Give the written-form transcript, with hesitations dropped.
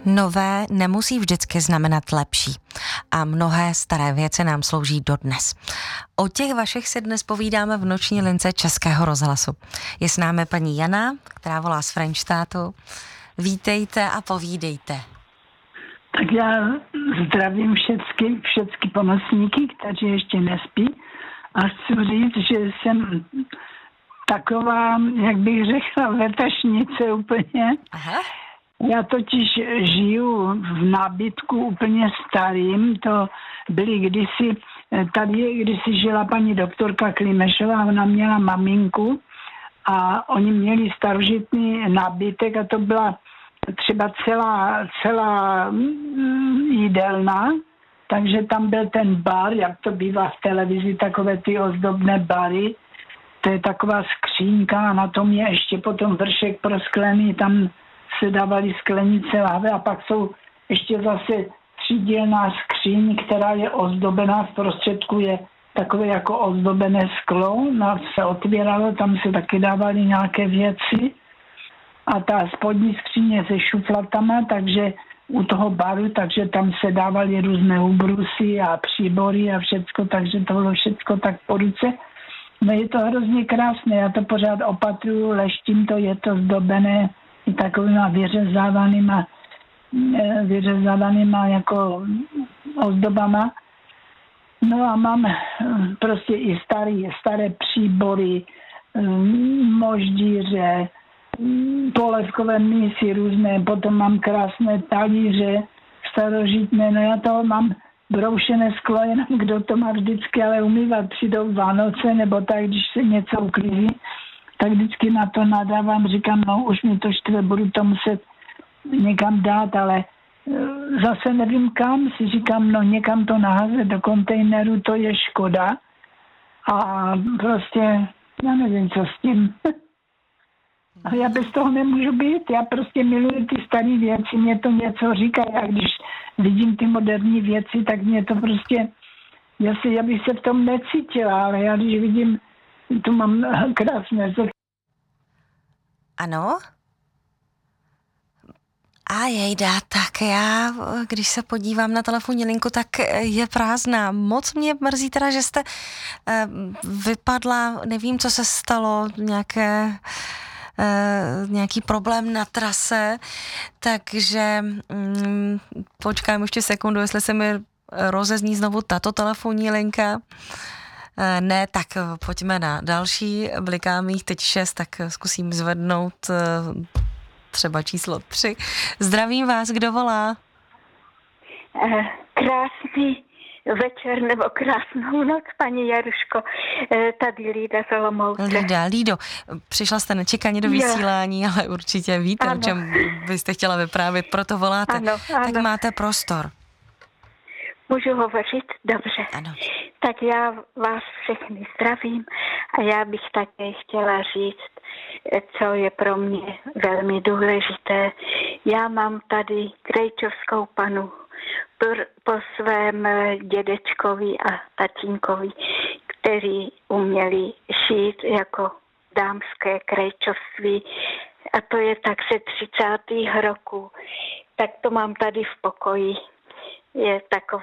Nové nemusí vždycky znamenat lepší a mnohé staré věci nám slouží dodnes. O těch vašich si dnes povídáme v noční lince Českého rozhlasu. Je s námi paní Jana, která volá z Frenštátu. Vítejte a povídejte. Tak já zdravím všechny pomocníky, kteří ještě nespí, a chci říct, že jsem taková, jak bych řekla, vetašnice úplně. Aha. Já totiž žiju v nábytku úplně starým, to byly kdysi žila paní doktorka Klimešová, ona měla maminku a oni měli starožitný nábytek a to byla třeba celá jídelna, takže tam byl ten bar, jak to bývá v televizi, takové ty ozdobné bary, to je taková skřínka a na tom je ještě potom vršek prosklený, tam se dávaly sklenice lahve a pak jsou ještě zase třídělná skříň, která je ozdobená, v prostředku je takové jako ozdobené sklo, se otvíralo, tam se taky dávaly nějaké věci a ta spodní skříně se šuflatama, takže u toho baru, takže tam se dávaly různé ubrusy a příbory a všecko, takže to bylo všecko tak po ruce. No je to hrozně krásné, já to pořád opatruju, leštím to, je to zdobené i takovýma vyřezávánýma jako ozdobama. No a mám prostě i staré příbory, moždíře, polévkové mísy různé, potom mám krásné talíře starožitné, no já toho mám broušené sklo, jenom kdo to má vždycky ale umývat, přijdou Vánoce nebo tak, když se něco uklízí, tak vždycky na to nadávám, říkám, no už mi to štve, budu to muset někam dát, ale zase nevím kam, si říkám, no někam to naházet do kontejneru, to je škoda a prostě já nevím, co s tím. A já bez toho nemůžu být, já prostě miluji ty staré věci, mě to něco říká, a když vidím ty moderní věci, tak mě to prostě, já bych se v tom necítila, ale já když vidím, tu mám krásné. Ano? A jejda, tak já, když se podívám na telefonní linku, tak je prázdná. Moc mě mrzí teda, že jste vypadla, nevím, co se stalo, nějaký problém na trase, takže počkám ještě sekundu, jestli se mi rozezní znovu tato telefonní linka. Ne, tak pojďme na další, blikám jich teď 6, tak zkusím zvednout třeba číslo 3. Zdravím vás, kdo volá? Krásný večer nebo krásnou noc, paní Jaruško. Tady Lída z Olomouce. Lído, přišla jste nečekaně do vysílání, ale určitě víte, ano, o čem byste chtěla vyprávět, proto voláte. Ano. Tak máte prostor. Můžu hovořit? Dobře. Ano. Tak já vás všechny zdravím a já bych také chtěla říct, co je pro mě velmi důležité. Já mám tady krejčovskou panu po svém dědečkovi a tatínkovi, kteří uměli šít jako dámské krejčovství a to je tak ze 30. roků. Tak to mám tady v pokoji. Je taková